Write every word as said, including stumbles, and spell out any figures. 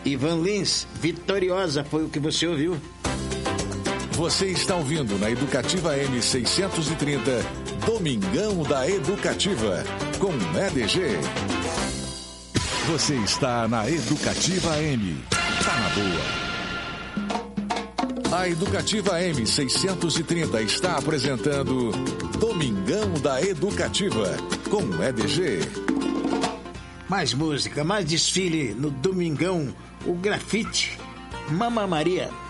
Ivan Lins, Vitoriosa, foi o que você ouviu. Você está ouvindo na Educativa M seiscentos e trinta, Domingão da Educativa, com E D G. Você está na Educativa M. Tá na boa. A Educativa M seiscentos e trinta está apresentando Domingão da Educativa, com E D G. Mais música, mais desfile no Domingão, o grafite, Mamma Maria.